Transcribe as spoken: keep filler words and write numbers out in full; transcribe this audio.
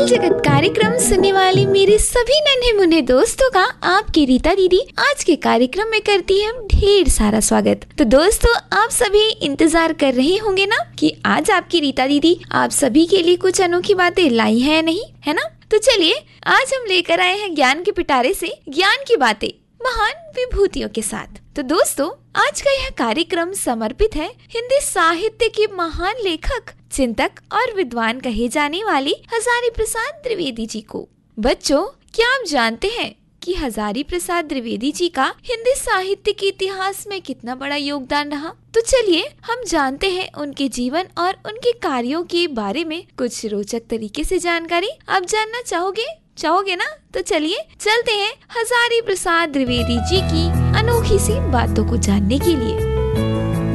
बाल जगत कार्यक्रम सुनने वाले मेरे सभी नन्हे मुन्ने दोस्तों का आपकी रीता दीदी आज के कार्यक्रम में करती है ढेर सारा स्वागत। तो दोस्तों, आप सभी इंतजार कर रहे होंगे ना कि आज आपकी रीता दीदी आप सभी के लिए कुछ अनोखी बातें लाई है या नहीं, है ना? तो चलिए, आज हम लेकर आए हैं ज्ञान के पिटारे से ज्ञान की बातें महान विभूतियों के साथ। तो दोस्तों, आज का यह कार्यक्रम समर्पित है हिंदी साहित्य के महान लेखक, चिंतक और विद्वान कहे जाने वाले हजारी प्रसाद द्विवेदी जी को। बच्चों, क्या आप जानते हैं कि हजारी प्रसाद द्विवेदी जी का हिंदी साहित्य के इतिहास में कितना बड़ा योगदान रहा? तो चलिए हम जानते हैं उनके जीवन और उनके कार्यों के बारे में कुछ रोचक तरीके से जानकारी। आप जानना चाहोगे चाहोगे ना? तो चलिए चलते हैं हजारी प्रसाद द्विवेदी जी की अनोखी सी बातों को जानने के लिए।